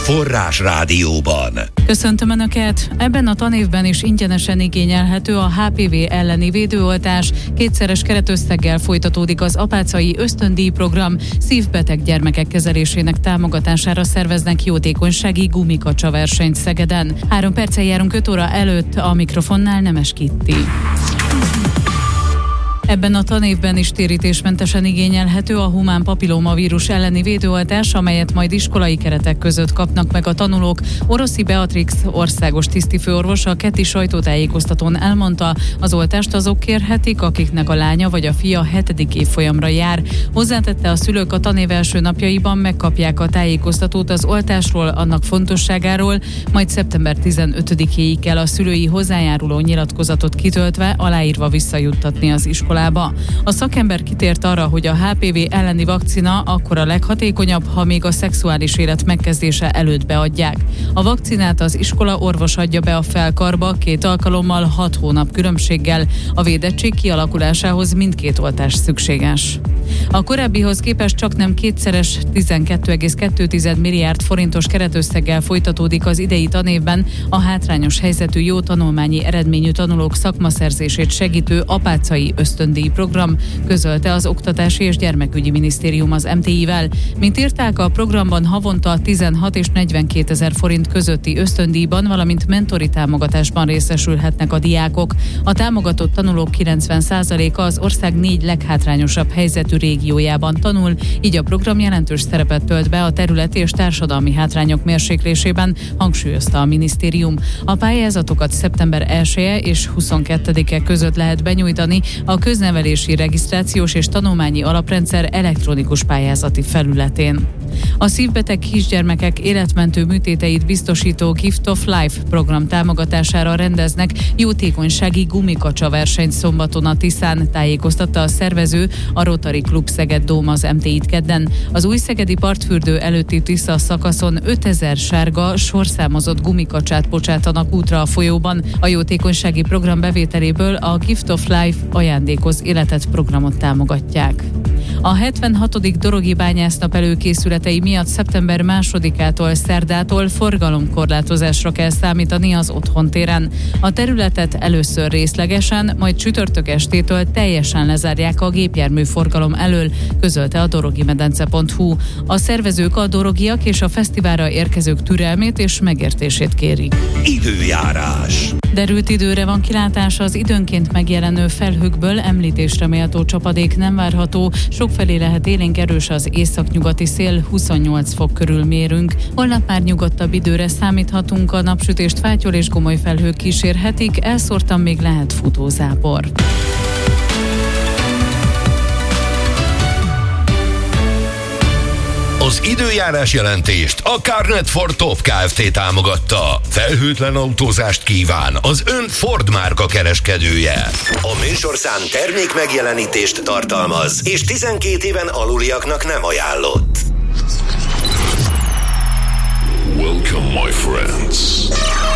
Forrás Rádióban. Köszöntöm Önöket! Ebben a tanévben is ingyenesen igényelhető a HPV elleni védőoltás. 2-szeres keretösszeggel folytatódik az apácai ösztöndíj program. Szívbeteg gyermekek kezelésének támogatására szerveznek jótékonysági gumikacsa versenyt Szegeden. 3 perccel járunk 5 óra előtt, a mikrofonnál Nemes Kitti. Ebben a tanévben is térítésmentesen igényelhető a humán papillómavírus elleni védőoltás, amelyet majd iskolai keretek között kapnak meg a tanulók. Oroszi Beatrix országos tisztifőorvos a keddi sajtótájékoztatón elmondta, az oltást azok kérhetik, akiknek a lánya vagy a fia 7. évfolyamra jár. Hozzátette, a szülők a tanév első napjaiban megkapják a tájékoztatót az oltásról, annak fontosságáról, majd szeptember 15-éig kell a szülői hozzájáruló nyilatkozatot kitöltve, aláírva visszajuttatni az iskolába. A szakember kitért arra, hogy a HPV elleni vakcina akkor a leghatékonyabb, ha még a szexuális élet megkezdése előtt beadják. A vakcinát az iskola orvos adja be a felkarba 2 alkalommal 6 hónap különbséggel. A védettség kialakulásához mindkét oltás szükséges. A korábbihoz képest csaknem 2-szeres 12,2 milliárd forintos keretösszeggel folytatódik az idei tanévben a hátrányos helyzetű jó tanulmányi eredményű tanulók szakmaszerzését segítő apácai ösztöndíj program, közölte az Oktatási és Gyermekügyi Minisztérium az MTI-vel. Mint írták, a programban havonta 16 és 42 ezer forint közötti ösztöndíjban, valamint mentori támogatásban részesülhetnek a diákok. A támogatott tanulók 90%-a az ország 4 leghátrányosabb helyzetű régiójában tanul, így a program jelentős szerepet tölt be a területi és társadalmi hátrányok mérséklésében, hangsúlyozta a minisztérium. A pályázatokat szeptember 1-e és 22-e között lehet benyújtani a köznevelési regisztrációs és tanulmányi alaprendszer elektronikus pályázati felületén. A szívbeteg kisgyermekek életmentő műtéteit biztosító Gift of Life program támogatására rendeznek jótékonysági gumikacsa versenyt szombaton a Tiszán, tájékoztatta a szervező, a Rotary Klub Szeged Dóm az MTI-t kedden. Az új szegedi partfürdő előtti Tisza szakaszon 5000 sárga, sorszámozott gumikacsát bocsátanak útra a folyóban. A jótékonysági program bevételéből a Gift of Life ajándékoz életet programot támogatják. A 76. Dorogi bányásznap előkészületei miatt szeptember 2-ától szerdától forgalomkorlátozásra kell számítani az Otthontéren. A területet először részlegesen, majd csütörtök estétől teljesen lezárják a gépjárműforgalom elől, közölte a dorogimedence.hu. A szervezők a dorogiak és a fesztiválra érkezők türelmét és megértését kérik. Időjárás. Derült időre van kilátás, az időnként megjelenő felhőkből említésre méltó csapadék nem várható, sokfelé lehet élénk erős az északnyugati szél, 28 fok körül mérünk. Holnap már nyugodtabb időre számíthatunk, a napsütést fátyol és gomoly felhők kísérhetik, elszórtan még lehet futózápor. Az időjárás jelentést a Carnet for Top Kft. Támogatta. Felhőtlen autózást kíván az ön Ford márka kereskedője. A műsorszám termék megjelenítést tartalmaz, és 12 éven aluliaknak nem ajánlott. Welcome, my friends.